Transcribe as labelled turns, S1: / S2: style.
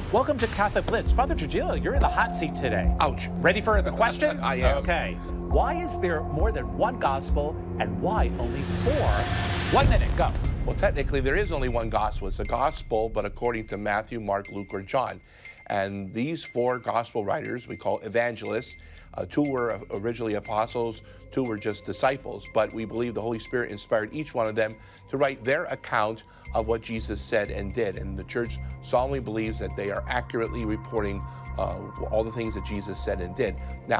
S1: Welcome to Catholic Blitz. Father Trujillo, you're in the hot seat today.
S2: Ouch.
S1: Ready for the question?
S2: I am.
S1: Okay. Why is there more than one gospel and why only 4? 1 minute, go.
S2: Well, technically, there is only one gospel. It's a gospel, but according to Matthew, Mark, Luke, or John. And these 4 gospel writers we call evangelists. 2 were originally apostles, 2 were just disciples. But we believe the Holy Spirit inspired each one of them to write their account of what Jesus said and did. And the church solemnly believes that they are accurately reporting all the things that Jesus said and did. Now,